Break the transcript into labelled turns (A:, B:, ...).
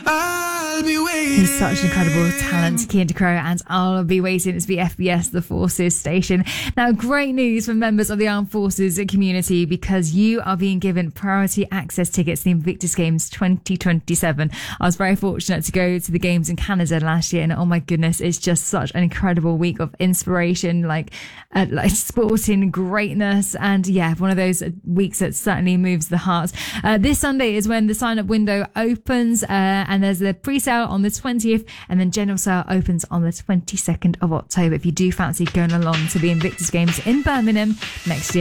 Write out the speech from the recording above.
A: I'll be waiting.
B: He's such an incredible talent, Cian De Crow, and I'll be waiting. It's the FBS, the Forces station. Now, great news for members of the Armed Forces community, because you are being given priority access tickets to the Invictus Games 2027. I was very fortunate to go to the games in Canada last year, and oh my goodness, it's just such an incredible week of inspiration, like sporting greatness, and yeah, one of those weeks that certainly moves the heart. This Sunday is when the sign-up window opens, and there's the pre-sale on the 20th, and then general sale opens on the 22nd of October if you do fancy going along to the Invictus Games in Birmingham next year.